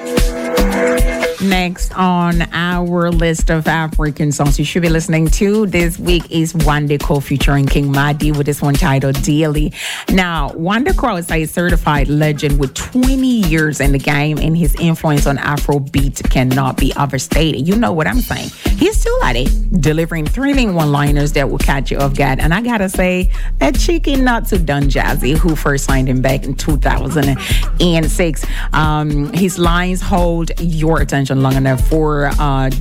Next on our list of African songs you should be listening to this week is Wande Cole featuring King Madi with this one titled Daily. Now, Wande Cole is a certified legend with 20 years in the game, and his influence on Afrobeat cannot be overstated. You know what I'm saying? He's still at it, delivering thrilling one-liners that will catch you off guard. And I gotta say, that chicken not so done Jazzy, who first signed him back in 2006. His lines hold your attention long enough for